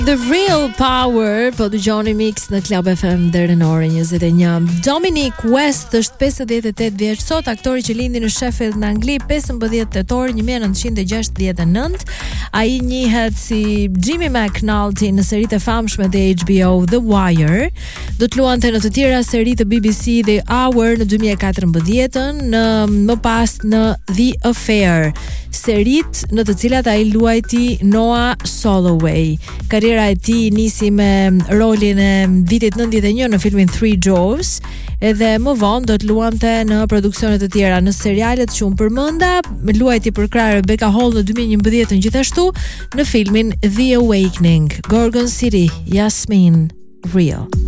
The Real Power, po dëgjoni mix në Club FM deri në orën 21. Dominic West është 58 vjeç sot, aktori që lindi në Sheffield në Angli 15 tetor 1969. Ai njihet si Jimmy McNulty në seritë e famshme të HBO The Wire. Do të luante në të tjera seri të BBC The Hour në 2014, më pas në The Affair, serit në të cilat ai luajti Noah Soloway. Karriera e tij nisi me rolin e vitit 91 në filmin Three Jaws, edhe më vonë do të luante në produksione të tjera në serialet që unë përmenda. Luajti për krah Rebecca Hall në 2011 gjithashtu në filmin The Awakening. Gorgon City, Yasmin, Real.